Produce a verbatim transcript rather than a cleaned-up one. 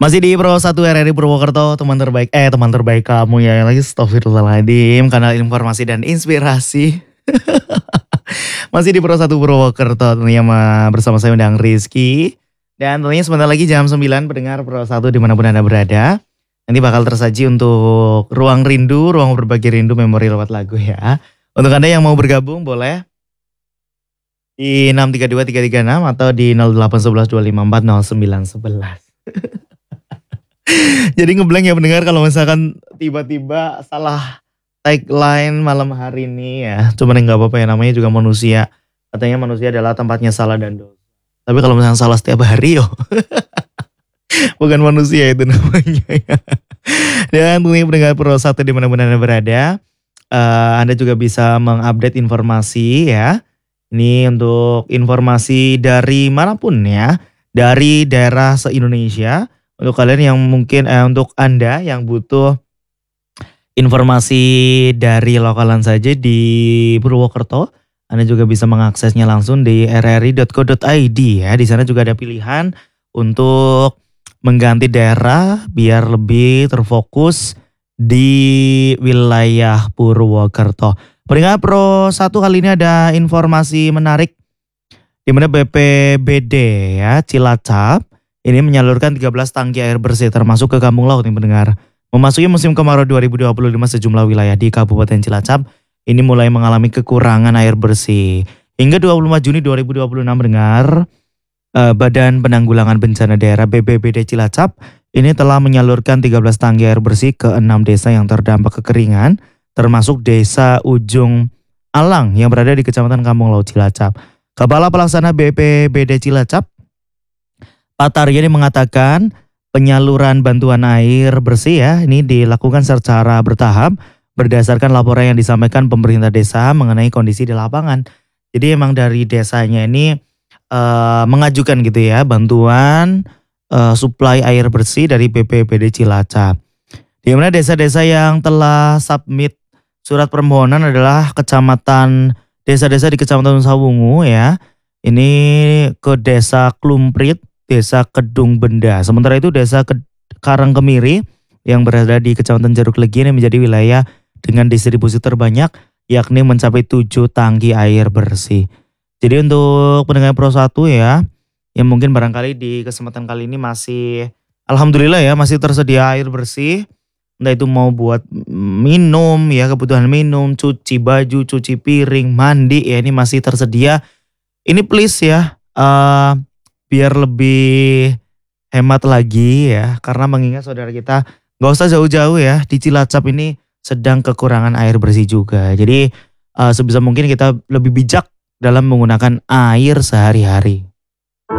Masih di Pro satu R R I Purwokerto, teman terbaik, eh teman terbaik kamu ya, lagi Astagfirullahaladzim, kanal informasi dan inspirasi. Masih di Pro satu Purwokerto, tentunya bersama saya Undang Rizky. Dan tentunya sebentar lagi jam sembilan pendengar Pro satu dimanapun Anda berada. Nanti bakal tersaji untuk Ruang Rindu, Ruang Berbagi Rindu Memori lewat lagu ya. Untuk Anda yang mau bergabung boleh di enam tiga dua tiga tiga enam atau di nol delapan satu satu dua lima empat nol sembilan satu satu. Jadi ngeblank ya pendengar kalau misalkan tiba-tiba salah tagline malam hari ini ya. Cuman nggak apa-apa ya, namanya juga manusia. Katanya manusia adalah tempatnya salah dan dosa. Tapi kalau misalkan salah setiap hari yo. Bukan manusia itu namanya ya. Dan tentunya pendengar Pro satu dimanapun Anda berada. Uh, Anda juga bisa mengupdate informasi ya. Ini untuk informasi dari manapun ya. Dari daerah se-Indonesia. Untuk kalian yang mungkin, eh, untuk Anda yang butuh informasi dari lokalan saja di Purwokerto, Anda juga bisa mengaksesnya langsung di r r i dot co dot i d ya. Di sana juga ada pilihan untuk mengganti daerah biar lebih terfokus di wilayah Purwokerto. Pendengar Pro satu kali ini ada informasi menarik di mana B P B D ya Cilacap ini menyalurkan tiga belas tangki air bersih termasuk ke Kampung Laut nih pendengar. Memasuki musim kemarau dua ribu dua puluh lima sejumlah wilayah di Kabupaten Cilacap ini mulai mengalami kekurangan air bersih. Hingga dua puluh lima Juni dua ribu dua puluh enam pendengar, eh, Badan Penanggulangan Bencana Daerah B P B D Cilacap ini telah menyalurkan tiga belas tangki air bersih ke enam desa yang terdampak kekeringan termasuk Desa Ujung Alang yang berada di Kecamatan Kampung Laut Cilacap. Kepala Pelaksana B P B D Cilacap Pak Taryani mengatakan penyaluran bantuan air bersih ya ini dilakukan secara bertahap berdasarkan laporan yang disampaikan pemerintah desa mengenai kondisi di lapangan. Jadi emang dari desanya ini uh, mengajukan gitu ya bantuan uh, suplai air bersih dari B P B D Cilacap. Di mana desa-desa yang telah submit surat permohonan adalah kecamatan desa-desa di Kecamatan Sawungu ya. Ini ke Desa Klumprit, Desa Kedung Benda. Sementara itu Desa Karangkemiri yang berada di Kecamatan Jeruk Legi ini menjadi wilayah dengan distribusi terbanyak yakni mencapai tujuh tangki air bersih. Jadi untuk pendengar Pro satu ya yang mungkin barangkali di kesempatan kali ini masih alhamdulillah ya masih tersedia air bersih. Entah itu mau buat minum ya, kebutuhan minum, cuci baju, cuci piring, mandi ya ini masih tersedia. Ini please ya uh, biar lebih hemat lagi ya. Karena mengingat saudara kita gak usah jauh-jauh ya. Di Cilacap ini sedang kekurangan air bersih juga. Jadi uh, sebisa mungkin kita lebih bijak dalam menggunakan air sehari-hari.